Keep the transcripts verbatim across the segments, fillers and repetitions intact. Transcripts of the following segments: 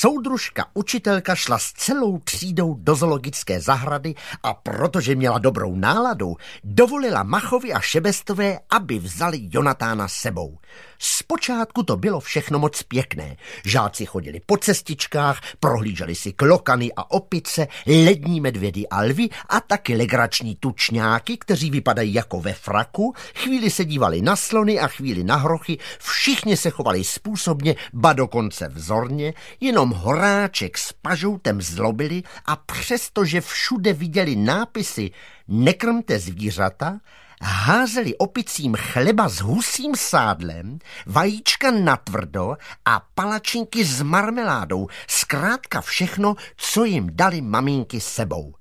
Soudružka učitelka šla s celou třídou do zoologické zahrady a protože měla dobrou náladu, dovolila Machovi a Šebestové, aby vzali Jonatána s sebou. Zpočátku to bylo všechno moc pěkné. Žáci chodili po cestičkách, prohlíželi si klokany a opice, lední medvědy a lvy a taky legrační tučňáky, kteří vypadají jako ve fraku, chvíli se dívali na slony a chvíli na hrochy, všichni se chovali způsobně, ba dokonce vzorně, jenom Horáček s Pažoutem zlobili a přestože všude viděli nápisy nekrmte zvířata, házeli opicím chleba s husím sádlem, vajíčka natvrdo a palačinky s marmeládou, zkrátka všechno, co jim dali maminky sebou.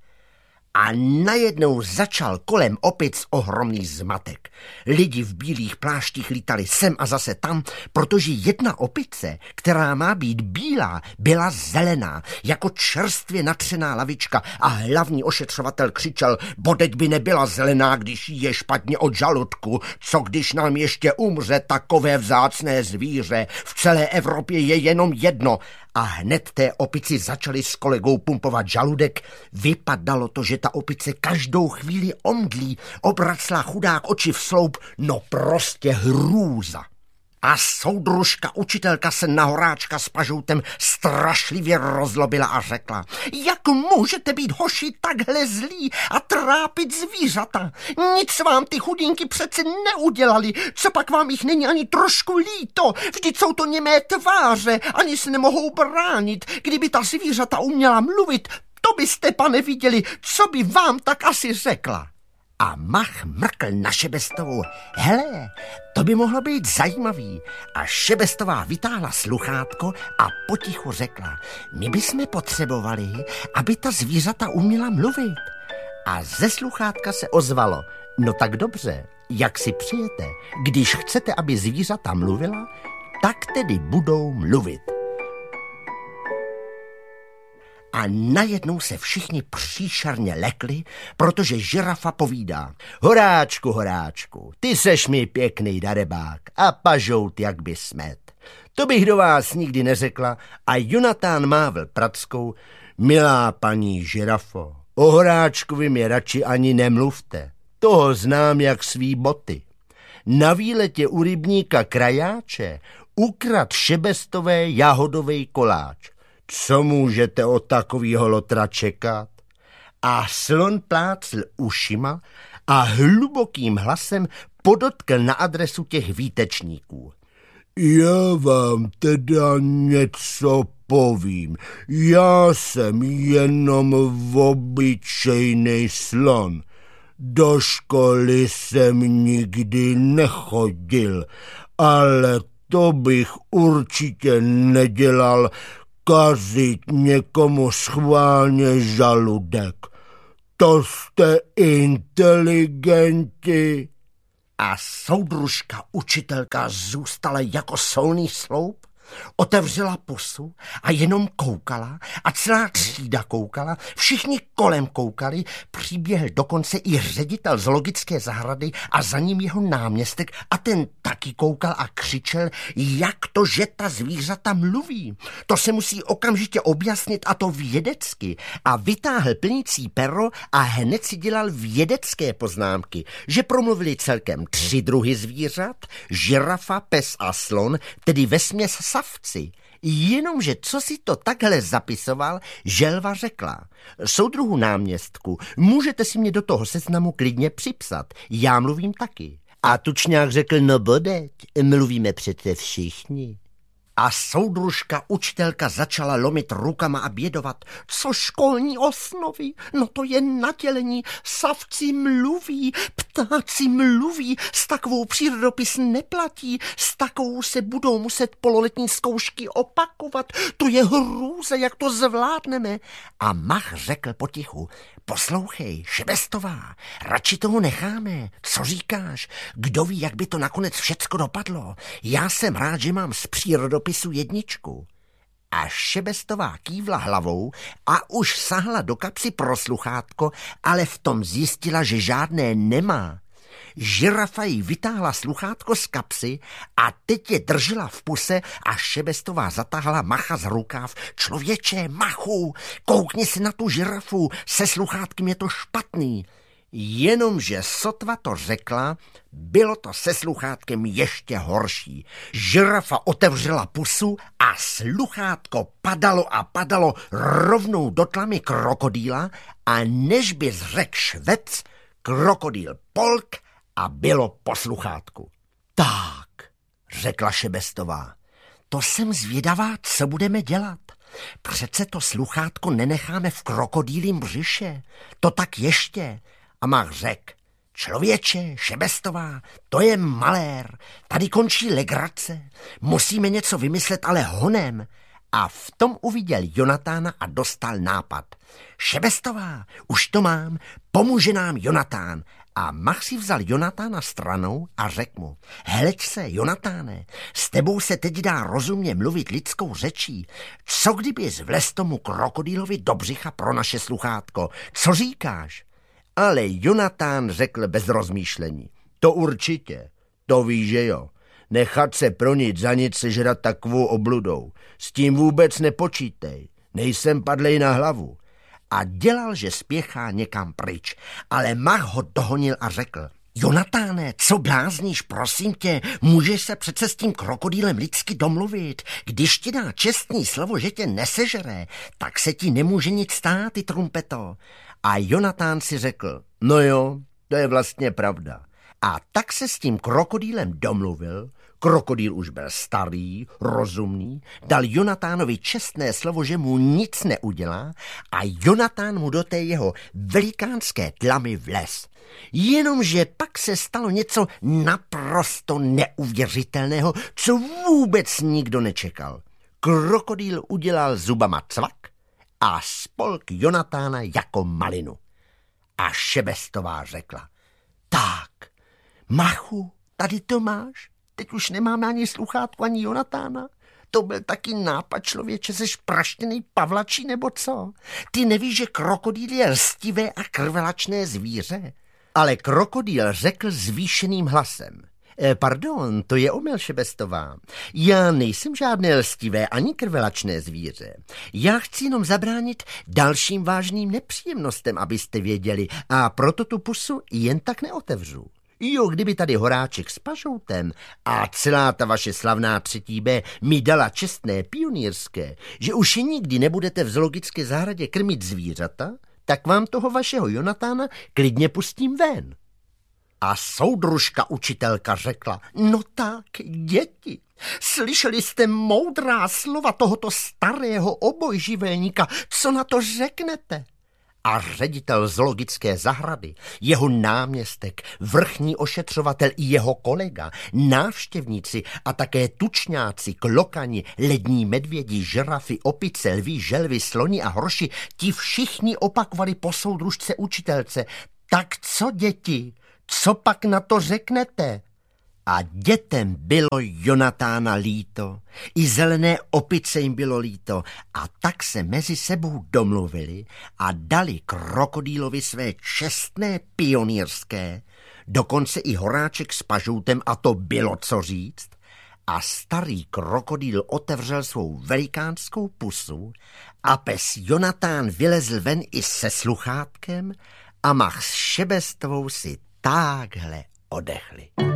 A najednou začal kolem opic ohromný zmatek. Lidi v bílých pláštích lítali sem a zase tam, protože jedna opice, která má být bílá, byla zelená, jako čerstvě natřená lavička a hlavní ošetřovatel křičel, bodeď by nebyla zelená, když jí je špatně od žaludku, co když nám ještě umře takové vzácné zvíře, v celé Evropě je jenom jedno. A hned té opici začali s kolegou pumpovat žaludek. Vypadalo to, že ta opice každou chvíli omdlí, obracla chudák oči v sloup, no prostě hrůza. A soudružka učitelka se na Horáčka s Pažoutem strašlivě rozlobila a řekla, jak můžete být hoši takhle zlí a trápit zvířata? Nic vám ty chudinky přece neudělali, co pak vám jich není ani trošku líto, vždyť jsou to němé tváře, ani se nemohou bránit, kdyby ta zvířata uměla mluvit, to byste, pane, viděli, co by vám tak asi řekla. A Mach mrkl na Šebestovou. Hele, to by mohlo být zajímavý. A Šebestová vytáhla sluchátko a potichu řekla, my bychom potřebovali, aby ta zvířata uměla mluvit. A ze sluchátka se ozvalo, no tak dobře, jak si přijete, když chcete, aby zvířata mluvila, tak tedy budou mluvit. A najednou se všichni příšerně lekli, protože žirafa povídá. Horáčku, Horáčku, ty seš mi pěkný darebák a Pažout jak by smet. To bych do vás nikdy neřekla a Jonatán mávl prackou. Milá paní žirafo, o Horáčkovi mi radši ani nemluvte. Toho znám jak svý boty. Na výletě u rybníka Krajáče ukrad Šebestové jahodovej koláč. Co můžete od takovýho lotra čekat? A slon plácl ušima a hlubokým hlasem podotkl na adresu těch výtečníků. Já vám teda něco povím. Já jsem jenom obyčejnej slon. Do školy jsem nikdy nechodil, ale to bych určitě nedělal, kazit někomu schválně žaludek. To jste inteligenti. A soudružka učitelka zůstala jako solný sloup, otevřela pusu a jenom koukala a celá třída koukala, všichni kolem koukali, přiběhl dokonce i ředitel zoologické zahrady a za ním jeho náměstek a ten taky koukal a křičel, jak to, že ta zvířata mluví. To se musí okamžitě objasnit a to vědecky. A vytáhl plnící pero a hned si dělal vědecké poznámky, že promluvili celkem tři druhy zvířat, žirafa, pes a slon, tedy vesměs savci. Jenomže co si to takhle zapisoval, želva řekla. Soudruhu náměstku, můžete si mě do toho seznamu klidně připsat, já mluvím taky. A tučňák řekl, no bodeď, mluvíme přece všichni. A soudružka učitelka začala lomit rukama a bědovat. Co školní osnovy? No to je nadělení. Savci mluví, ptáci mluví, s takovou přírodopis neplatí, s takovou se budou muset pololetní zkoušky opakovat. To je hrůza, jak to zvládneme. A Mach řekl potichu, poslouchej, Šebestová, radši tomu necháme. Co říkáš? Kdo ví, jak by to nakonec všecko dopadlo? Já jsem rád, že mám z přírodopisu jedničku. A Šebestová kývla hlavou a už sahla do kapsy pro sluchátko, ale v tom zjistila, že žádné nemá. Žirafa jí vytáhla sluchátko z kapsy a teď je držela v puse a Šebestová zatáhla Macha za rukáv. Člověče, Machu, koukni si na tu žirafu, se sluchátkem je to špatný. Jenomže sotva to řekla, bylo to se sluchátkem ještě horší. Žirafa otevřela pusu a sluchátko padalo a padalo rovnou do tlamy krokodýla a než by zřekl švec, krokodýl polk a bylo po sluchátku. Tak, řekla Šebestová, to jsem zvědavá, co budeme dělat. Přece to sluchátko nenecháme v krokodýlím břiše. To tak ještě. A Mach řekl, člověče, Šebestová, to je malér, tady končí legrace, musíme něco vymyslet, ale honem. A v tom uviděl Jonatána a dostal nápad. Šebestová, už to mám, pomůže nám Jonatán. A Mach si vzal Jonatána stranou a řekl mu, heleď se, Jonatáne, s tebou se teď dá rozumně mluvit lidskou řečí. Co kdybys vlez tomu krokodýlovi do břicha pro naše sluchátko? Co říkáš? Ale Jonatán řekl bez rozmýšlení. To určitě, to víš, že jo. Nechat se pro nic za nic sežrat takovou obludou. S tím vůbec nepočítej. Nejsem padlej na hlavu. A dělal, že spěchá někam pryč. Ale Mach ho dohonil a řekl. Jonatáne, co blázníš, prosím tě, můžeš se přece s tím krokodýlem lidsky domluvit. Když ti dá čestný slovo, že tě nesežere, tak se ti nemůže nic stát, ty trumpeto. A Jonatán si řekl, no jo, to je vlastně pravda. A tak se s tím krokodýlem domluvil. Krokodýl už byl starý, rozumný, dal Jonatánovi čestné slovo, že mu nic neudělá a Jonatán mu do té jeho velikánské tlamy vlez. Jenomže pak se stalo něco naprosto neuvěřitelného, co vůbec nikdo nečekal. Krokodýl udělal zubama cvak a spolk Jonatána jako malinu. A Šebestová řekla, tak, Machu, tady to máš, teď už nemáme ani sluchátku, ani Jonatána. To byl taky nápad, člověče, seš praštěnej pavlačí nebo co? Ty nevíš, že krokodýl je lstivé a krvelačné zvíře? Ale krokodýl řekl zvýšeným hlasem. E, pardon, to je omyl, Šebestová. Já nejsem žádné lstivé ani krvelačné zvíře. Já chci jenom zabránit dalším vážným nepříjemnostem, abyste věděli, a proto tu pusu jen tak neotevřu. Jo, kdyby tady Horáček s Pažoutem a celá ta vaše slavná třetí B mi dala čestné pionýrské, že už nikdy nebudete v zoologické zahradě krmit zvířata, tak vám toho vašeho Jonatána klidně pustím ven. A soudružka učitelka řekla, no tak, děti, slyšeli jste moudrá slova tohoto starého obojživelníka, co na to řeknete? A ředitel zoologické zahrady, jeho náměstek, vrchní ošetřovatel i jeho kolega, návštěvníci a také tučňáci, klokani, lední medvědi, žirafy, opice, lví, želvy, sloni a hroši, ti všichni opakovali po soudružce učitelce. Tak co, děti, co pak na to řeknete? A dětem bylo Jonatána líto, i zelené opice jim bylo líto, a tak se mezi sebou domluvili a dali krokodýlovi své čestné pionýrské, dokonce i Horáček s Pažoutem, a to bylo co říct, a starý krokodýl otevřel svou velikánskou pusu a pes Jonatán vylezl ven i se sluchátkem a Mach s Šebestovou si táhle odechli.